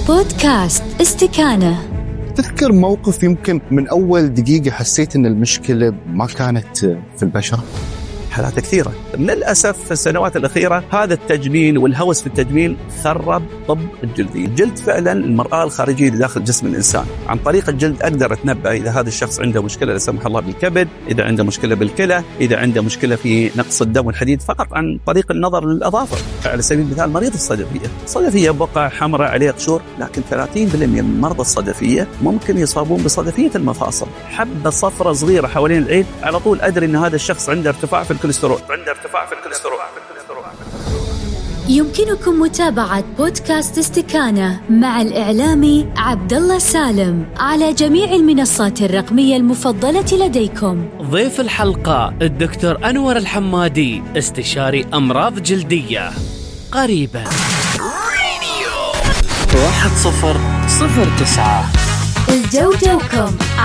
بودكاست استكانة. تذكر موقف يمكن من أول دقيقة حسيت أن المشكلة ما كانت في البشرة؟ حالات كثيرة من الأسف في السنوات الأخيرة. هذا التجميل والهوس في التجميل خرب طب الجلدية. الجلد فعلا المرآة الخارجية داخل جسم الإنسان. عن طريق الجلد أقدر أتنبأ إذا هذا الشخص عنده مشكلة لا سمح الله بالكبد، إذا عنده مشكلة بالكلى، إذا عنده مشكلة في نقص الدم والحديد، فقط عن طريق النظر للأظافر. على سبيل المثال مريض الصدفية بقع حمراء عليه قشور، لكن 30% من مرضى الصدفية ممكن يصابون بصدفية المفاصل. حبة صفرة صغيرة حوالين العين على طول أدري أن هذا الشخص عنده ارتفاع في الكوليسترول. يمكنكم متابعة بودكاست استكانة مع الإعلامي عبدالله سالم على جميع المنصات الرقمية المفضلة لديكم. ضيف الحلقة الدكتور أنور الحمادي، استشاري أمراض جلدية. قريبا 1009 الجو جوكم